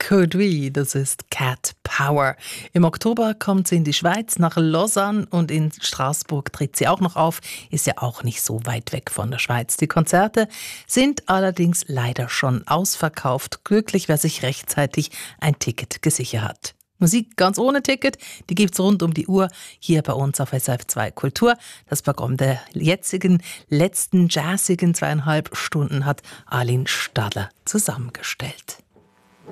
Could We, das ist Cat Power. Im Oktober kommt sie in die Schweiz, nach Lausanne, und in Straßburg tritt sie auch noch auf. Ist ja auch nicht so weit weg von der Schweiz. Die Konzerte sind allerdings leider schon ausverkauft. Glücklich, wer sich rechtzeitig ein Ticket gesichert hat. Musik ganz ohne Ticket, die gibt's rund um die Uhr hier bei uns auf SRF 2 Kultur. Das Programm der letzten jazzigen 2,5 Stunden hat Arlene Stadler zusammengestellt.